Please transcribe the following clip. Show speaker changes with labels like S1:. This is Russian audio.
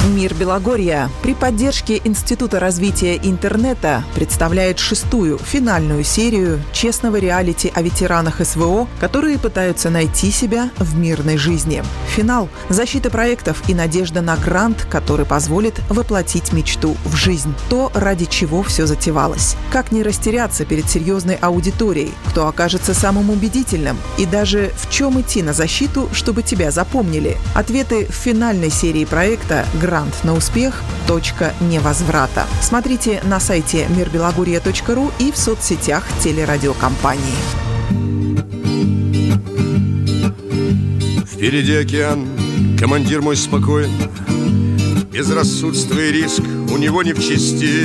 S1: Мир Белогорья при поддержке Института развития интернета представляет 6-ю финальную серию честного реалити о ветеранах СВО, которые пытаются найти себя в мирной жизни. Финал – защита проектов и надежда на грант, который позволит воплотить мечту в жизнь. То, ради чего все затевалось. Как не растеряться перед серьезной аудиторией, кто окажется самым убедительным и даже в чем идти на защиту, чтобы тебя запомнили. Ответы в финальной серии проекта «Грант на успех. Точка невозврата». Смотрите на сайте мирбелогорья.ру и в соцсетях телерадиокомпании.
S2: Впереди океан, командир мой спокоен, безрассудство и риск у него не в чести.